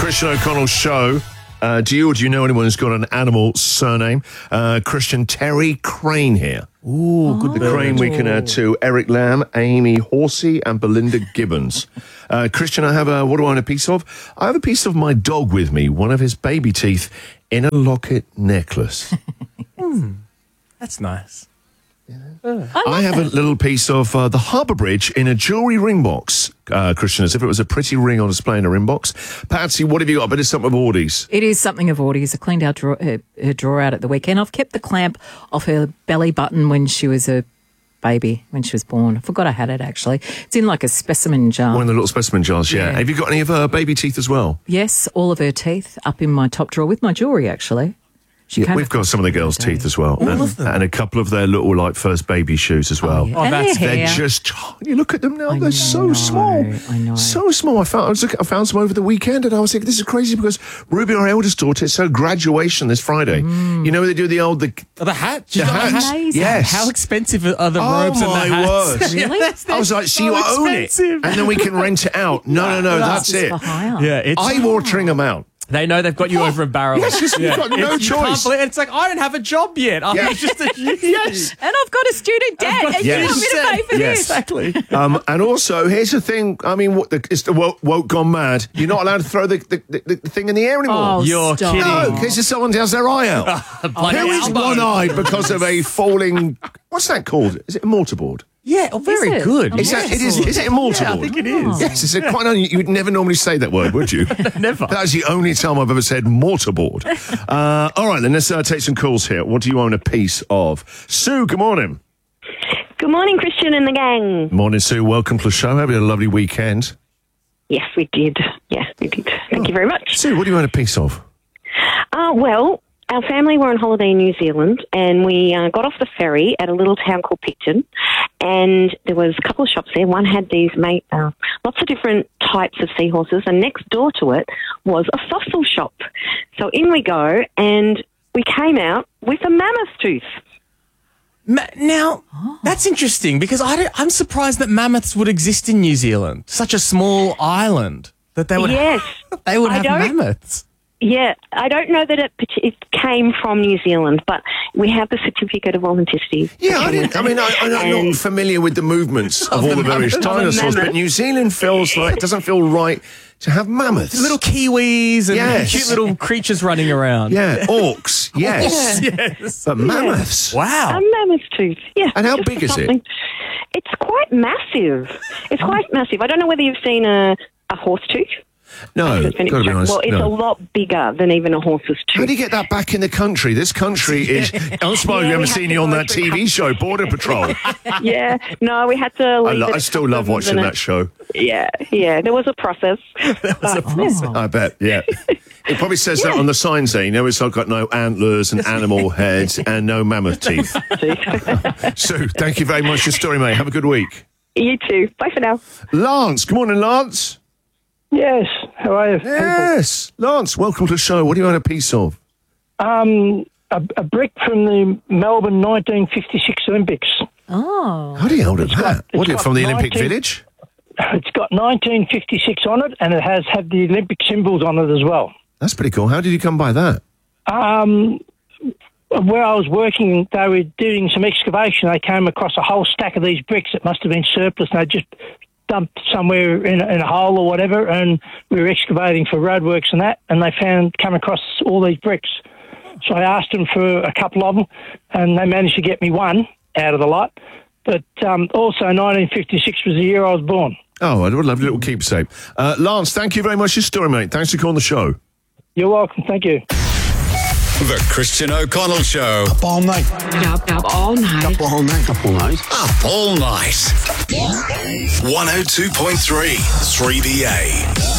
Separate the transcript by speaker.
Speaker 1: Christian O'Connell show. Do you know anyone who's got an animal surname? Christian, Terry Crane here.
Speaker 2: Ooh, good.
Speaker 1: The Crane we can add to Eric Lamb, Amy Horsey, and Belinda Gibbons. Christian, I have what do I want a piece of? I have a piece of my dog with me, one of his baby teeth in a locket necklace.
Speaker 2: That's nice.
Speaker 1: I have a little piece of the Harbour Bridge in a jewellery ring box, Christian, as if it was a pretty ring on display in a ring box. Patsy, what have you got? But it's something of Audie's.
Speaker 3: It is something of Audie's. I cleaned out her drawer out at the weekend. I've kept the clamp off her belly button when she was a baby, when she was born. I forgot I had it, actually. It's in like a specimen jar.
Speaker 1: One of the little specimen jars, yeah. Have you got any of her baby teeth as well?
Speaker 3: Yes, all of her teeth up in my top drawer with my jewellery, actually.
Speaker 1: Yeah, we've got some of the girls' teeth as well.
Speaker 2: All of them?
Speaker 1: And a couple of their little, like, first baby shoes as well.
Speaker 3: Oh, and
Speaker 1: They're just, you look at them now, they're so small.
Speaker 3: I know.
Speaker 1: So small. I found some over the weekend and I was thinking, this is crazy because Ruby, our eldest daughter, it's her graduation this Friday. You know, they do the
Speaker 2: hat?
Speaker 1: The hats.
Speaker 3: Amazing.
Speaker 1: Yes.
Speaker 2: How expensive are the robes and the hats?
Speaker 1: Oh, my word.
Speaker 3: Really?
Speaker 1: I was like, so you own it. And then we can rent it out. No, that's
Speaker 3: It's
Speaker 1: it.
Speaker 3: for hire.
Speaker 2: Yeah, it's...
Speaker 1: Eye-watering amount.
Speaker 2: They know they've got you over a barrel.
Speaker 1: Yes, you've got no choice.
Speaker 2: It's like, I don't have a job yet. I'm just a
Speaker 1: Yes.
Speaker 3: And I've got a student debt, and you want me to pay for this?
Speaker 2: Exactly.
Speaker 1: And also, here's the thing. I mean, it's the woke gone mad. You're not allowed to throw the thing in the air anymore.
Speaker 3: Oh,
Speaker 2: You're
Speaker 3: stop.
Speaker 2: kidding.
Speaker 1: No, in case someone has their eye out. Who is one-eyed because of a falling... What's that called? Is it a mortarboard?
Speaker 2: Yeah, very
Speaker 3: it?
Speaker 2: good.
Speaker 1: Is it a mortarboard?
Speaker 2: Yeah, I think it is.
Speaker 1: Yes, it's quite unusual. You would never normally say that word, would you?
Speaker 2: Never.
Speaker 1: That's the only time I've ever said mortarboard. All right, then let's take some calls here. What do you own a piece of? Sue, good morning.
Speaker 4: Good morning, Christian and the gang.
Speaker 1: Morning, Sue. Welcome to the show. Having a lovely weekend.
Speaker 4: Yes, we did. Yes, we did. Thank you very much.
Speaker 1: Sue, what do you own a piece of?
Speaker 4: Well, our family were on holiday in New Zealand, and we got off the ferry at a little town called Picton, and there was a couple of shops there. One had these lots of different types of seahorses, and next door to it was a fossil shop. So in we go, and we came out with a mammoth tooth.
Speaker 2: Now, that's interesting because I'm surprised that mammoths would exist in New Zealand, such a small island, that they would
Speaker 4: Yes.
Speaker 2: they would
Speaker 4: I
Speaker 2: have
Speaker 4: don't-
Speaker 2: mammoths.
Speaker 4: Yeah, I don't know that it came from New Zealand, but we have the certificate of authenticity.
Speaker 1: Yeah, I'm not familiar with the movements of all the various dinosaurs, but New Zealand it doesn't feel right to have mammoths.
Speaker 2: Little kiwis and
Speaker 1: Yes.
Speaker 2: cute little creatures running around.
Speaker 1: Yeah, orcs, yes.
Speaker 2: Yes.
Speaker 1: But mammoths.
Speaker 2: Wow.
Speaker 4: A mammoth tooth, yeah.
Speaker 1: And how
Speaker 4: just
Speaker 1: big is it?
Speaker 4: something. It's quite massive. It's quite massive. I don't know whether you've seen a horse tooth.
Speaker 1: No,
Speaker 4: It's been
Speaker 1: gotta be honest.
Speaker 4: well, it's a lot bigger than even a horse's tooth.
Speaker 1: How do you get that back in the country? This country is... I'm surprised we haven't
Speaker 4: we
Speaker 1: seen
Speaker 4: had
Speaker 1: you
Speaker 4: to
Speaker 1: on
Speaker 4: go
Speaker 1: that
Speaker 4: through
Speaker 1: TV show, Border Patrol.
Speaker 4: Yeah, no, we had to leave
Speaker 1: I still love watching that show.
Speaker 4: Yeah, there was a process.
Speaker 1: I bet, yeah. It probably says that on the signs there. You know, it's got no antlers and animal heads and no mammoth teeth. Sue, thank you very much for your story, mate. Have a good week.
Speaker 4: You too. Bye for now.
Speaker 1: Lance, good morning, Lance.
Speaker 5: Yes, how are you?
Speaker 1: Yes, Lance, welcome to the show. What do you own a piece of?
Speaker 5: A brick from the Melbourne 1956 Olympics.
Speaker 3: Oh.
Speaker 1: How do you hold it that? What,
Speaker 5: got
Speaker 1: from the Olympic
Speaker 5: 19
Speaker 1: Village?
Speaker 5: It's got 1956 on it, and it has had the Olympic symbols on it as well.
Speaker 1: That's pretty cool. How did you come by that?
Speaker 5: Where I was working, they were doing some excavation. They came across a whole stack of these bricks that must have been surplus, and they just dumped somewhere in a hole or whatever, and we were excavating for roadworks and that, and they come across all these bricks. So I asked them for a couple of them, and they managed to get me one out of the lot. But also 1956 was the year I was born.
Speaker 1: Oh, I would love a little keepsake. Lance, thank you very much for your story, mate. Thanks for calling the show.
Speaker 5: You're welcome. Thank you.
Speaker 6: The Christian O'Connell Show.
Speaker 7: Up all night.
Speaker 8: Up all night.
Speaker 7: Up all night. Up all night.
Speaker 6: Up all night. 102.3 3BA.